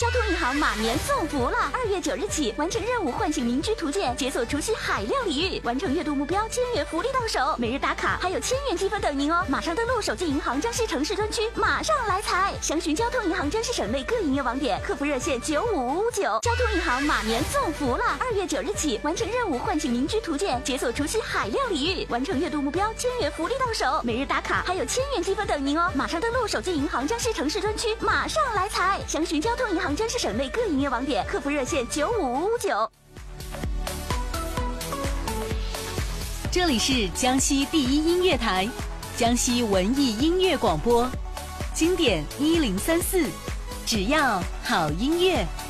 交通银行马年送福了！2月9日起，完成任务唤醒民居图鉴，解锁除夕海量礼遇，完成月度目标1000元福利到手，每日打卡还有1000元积分等您哦！马上登录手机银行江西城市专区，马上来财！详询交通银行江西省内各营业网点，客服热线9559。交通银行马年送福了！2月9日起，完成任务唤醒民居图鉴，解锁除夕海量礼遇，完成月度目标1000元福利到手，每日打卡还有1000元积分等您哦！马上登录手机银行江西城市专区，马上来财！详询交通银行江西省内各营业网点，客服热线9559。 这里是江西第一音乐台，江西文艺音乐广播，经典1034，只要好音乐。